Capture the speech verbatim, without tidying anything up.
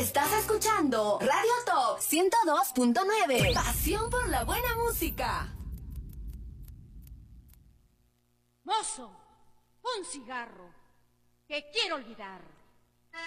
Estás escuchando Radio Top ciento dos punto nueve. Pasión por la buena música. Mozo, un cigarro, que quiero olvidar.